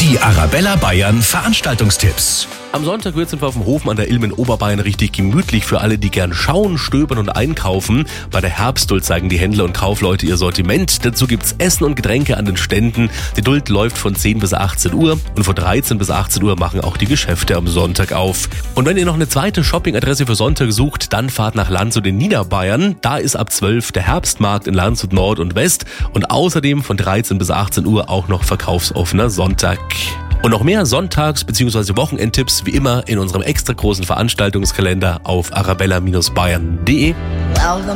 Die Arabella Bayern Veranstaltungstipps. Am Sonntag wird es auf dem Hofen an der Ilm in Oberbayern richtig gemütlich für alle, die gern schauen, stöbern und einkaufen. Bei der Herbstduld zeigen die Händler und Kaufleute ihr Sortiment. Dazu gibt's Essen und Getränke an den Ständen. Die Duld läuft von 10 bis 18 Uhr und von 13 bis 18 Uhr machen auch die Geschäfte am Sonntag auf. Und wenn ihr noch eine zweite Shoppingadresse für Sonntag sucht, dann fahrt nach Landshut in Niederbayern. Da ist ab 12 der Herbstmarkt in Landshut Nord und West und außerdem von 13 bis 18 Uhr auch noch verkaufsoffener Sonntag. Und noch mehr Sonntags- bzw. Wochenendtipps wie immer in unserem extra großen Veranstaltungskalender auf arabella-bayern.de.